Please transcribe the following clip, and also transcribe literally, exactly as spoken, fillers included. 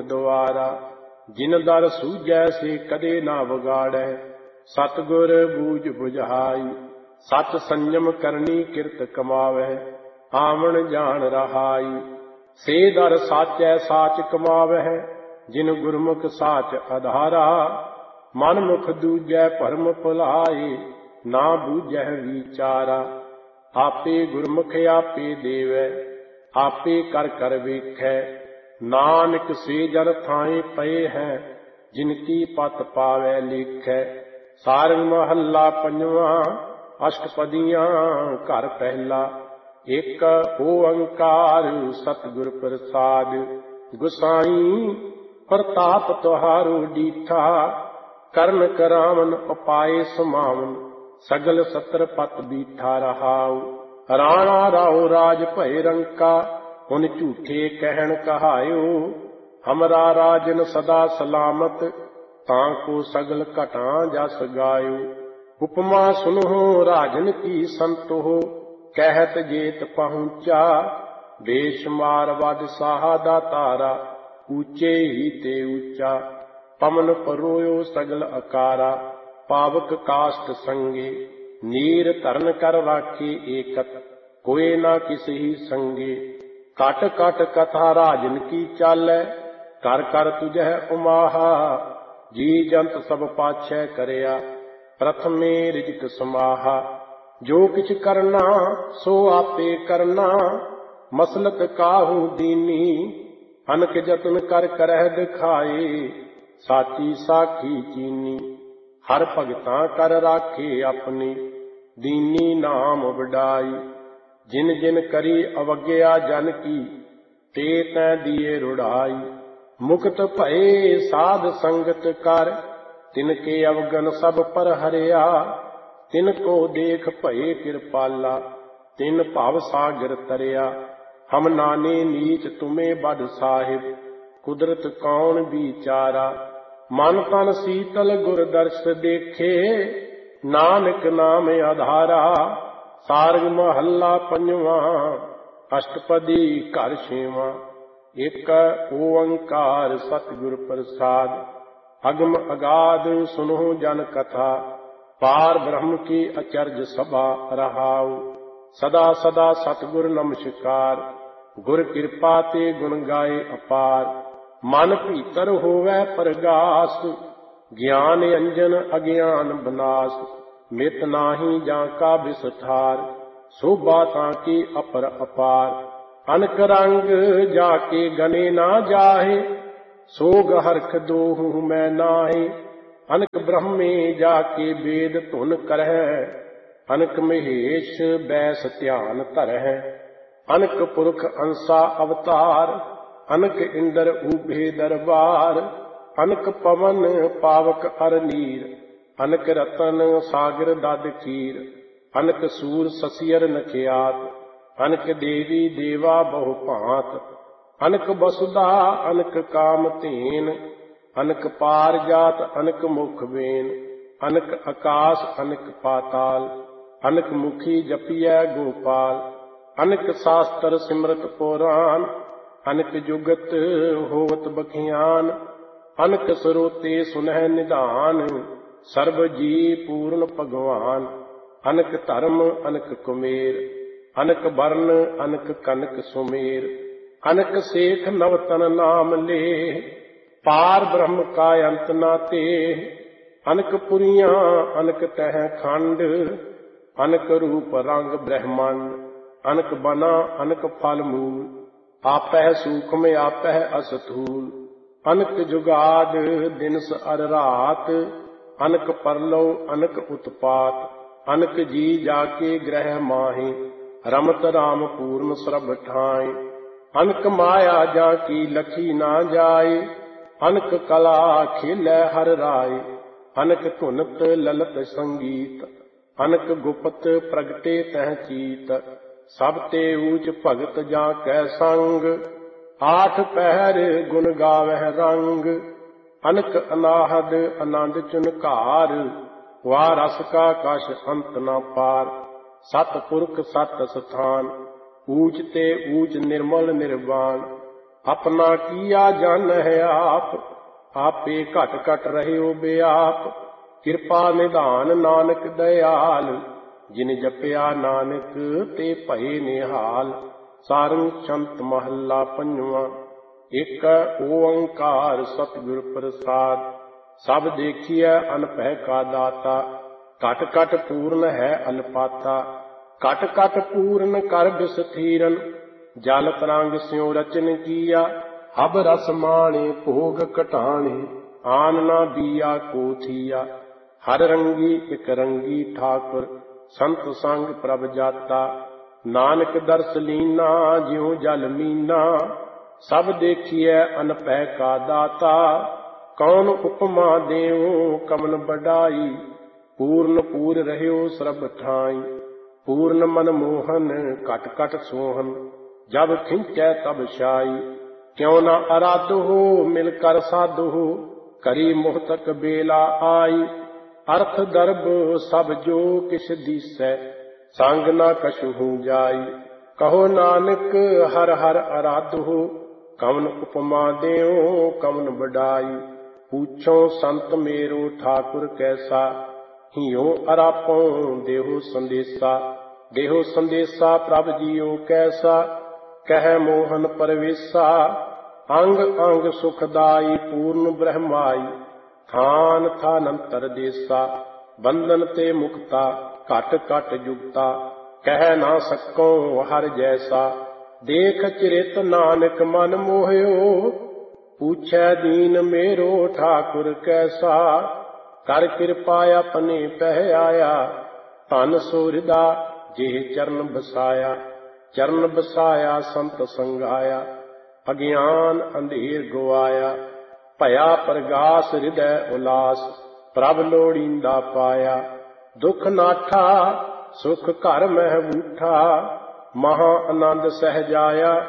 द्वारा। जिन दर सूझै से कदे ना बिगाड़ै, सतगुर बूझ बुझाई। सच संयम करनी किरत कमावै, आवन जान रहाई। से दर साचै साच कमावै, जिन गुरमुख साच आधारा। मन मुख दूजै भरम भुलाए, ना बूझै विचारा। आपे गुरमुख आपे देवै, आपे कर कर वेखै। नानक से जन थाए पए हैं, जिनकी पत पावै लेखै। सारंग महला पंजवा, अष्टपदियां घर पहला। एक ओंकार सतगुर प्रसाद, गुसाई प्रताप तुहारो डीठा। करन करावन उपाय समावन, सगल सत्र पत बीठा रहाऊ। राणा राव राज भय रंका, उन झूठे कहन कहायो। हमरा राजन सदा सलामत, ताको सगल घटा जस गायो। उपमा सुनहो राजन की संतो, कहत जेत पहुंचा। बेशुमार वड साहा दा तारा, ऊंचे ही ते ऊंचा। पवन परोयो सगल अकारा, पावक काष्ट संगे। नीर धरन कर राखे एकत, कोई ना किसी संगे। कट कट कथा राजन की चालै, कर कर तुझह उमाहा। जी जंत सब पाछै करया, प्रथमे रिजक समाहा। जो किछ करना सो आपे करना, मसलत काहू दीनी। अनक जतन कर करह दिखाए, साची साखी चीनी। हर भगतां कर राखे अपनी, दीनी नाम वडाई। जिन जिन करी अवज्ञा जन की, ते तै दिए रुड़ाई। मुक्त भये साध संगत कर, तिनके अवगन सब पर हरिया। तिनको देख भये कृपाला, तिन भव सागर तरिया। हम नाने नीच तुम्हें बड साहिब, कुदरत कौन विचारा। मन तन शीतल गुर दर्श देखे, नानक नाम आधारा। सारंग महला पंजवा, अष्टपदी घर छेवां। एक ओंकार सतगुर प्रसाद, अगम अगाध सुनो जन कथा। पार ब्रह्म की अचरज सभा रहाऊ, सदा सदा सतगुर नमस्कार। गुर कृपा ते गुण गाए अपार, मन भीतर होवै प्रगास। ज्ञान अंजन अज्ञान बनास, मित नाही जाका विस्तार। शोभा ताकी अपर अपार, अनक रंग जाके गने ना जाहे। सोग हरख दोहु मैं नाहे, अनक ब्रह्मे जाके वेद धुन करह। अनक महेश बैस ध्यान धरह, अनक पुरख अंसा अवतार। अनक इंद्र ऊभे दरबार, अनक पवन पावक अर नीर। अनक रतन सागर दद खीर, अनक सूर ससियर नखियात। अनक देवी देवा बहु भांत, अनक वसुधा अनक कामधेन। अनक पार जात अनक मुख बेन, अनक आकाश अनक पाताल। अनक मुखी जपियै गोपाल, अनक शास्त्र सिमरत पुराण। अनक जुगत होवत बखियान, अनक सरोते सुनह निधान। सर्व जी पूर्ण भगवान, अनक धर्म अनक कुमेर। अनक वर्ण अनक कनक सुमेर, अनक सेठ नवतन नाम ले। पार ब्रह्म का अंत ना ते, अनक पुरियां अनक तह खंड। अनक रूप रंग ब्रह्मांड, अनक बना अनक फल मूल। आपह सूक्ष्म आपह अस्थूल, अनक जुगाद दिनस अर रात। अनक परलो अनक उत्पात, अनक जी जाके ग्रह माहि। रमत राम पूर्ण सरब ठाई, अनक माया जाकी लखी ना जाए। अनक कला खेलै हर राय, अनक धुनत ललत संगीत। अनक गुप्त प्रगटे तह चीत, सब ते ऊच भगत जाकै संग। आठ पहर गुण गावह रंग, अनक अनाहद आनंद चुनकार। वाह रस का कश अंत न पार, सत पुरख सत स्थान। ऊच ते ऊच निर्मल निर्वाण, अपना किया जान है आप, आपे घट घट रहियो बेआप। किरपा निधान नानक दयाल, जिन जपिया नानक ते भये निहाल। सारंग संत महला पंजवा। एक ओंकार सतगुर प्रसाद, सब देखिए अनपह का दाता। घट घट पूर्ण है अनपाता, घट घट पूर्ण कर बिस्थिरन। जल तरंग स्यों रचन किया, हब रस माणे भोग कटाणे। आन ना बिया को थिया, हर रंगी एक रंगी ठाकुर। संत संग प्रभ जाता, नानक दर्श लीना ज्यों जल मीना। सब देखिए अनपह का दाता, कौन उपमा देवो कमन बढ़ाई। पूर्ण पूर रह्यो सरब ठाई, पूर्ण मन मोहन घट घट सोहन। जब खिंचै तब छाई, क्यों न आराधो मिल कर साधो। करी मुहतक बेला आई, अर्थ दर्ब सब जो किस दिसै। संग न कछुहु जाई, कहो नानक हर हर आराधो। कवन उपमा देओ कवन बढ़ाई, पूछो संत मेरो ठाकुर कैसा। हियो अरापो देहो संदेशा, देहो संदेशा प्रभ जियो कैसा। कह मोहन परवेसा, अंग अंग सुखदाई पूर्ण ब्रह्माई। थान थानंतर देसा, बंधन ते मुक्ता घट घट जुगता। कह ना सको हर जैसा, देख चरित नानक मन मोहयो। पूछै दीन मेरो ठाकुर कैसा, कर कृपा अपने पह आया। धन सोहृदा जेह चरण बसाया, चरण बसाया संत संगाया। अज्ञान अंधेर गवाया, भया प्रगास हृदय उलास। प्रभ लोड़ींदा पाया, दुख नाठा सुख घर मह बूठा। महा आनंद सहजाया,